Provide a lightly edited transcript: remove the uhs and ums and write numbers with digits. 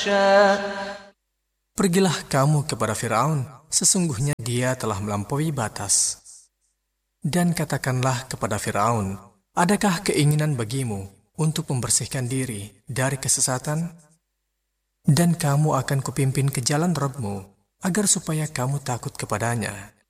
فحشا. Pergilah kamu kepada Firaun, sesungguhnya dia telah melampaui batas. Dan katakanlah kepada Firaun, adakah keinginan bagimu untuk membersihkan diri dari kesesatan? Dan kamu akan kupimpin ke jalan Rabbmu, agar supaya kamu takut kepadanya.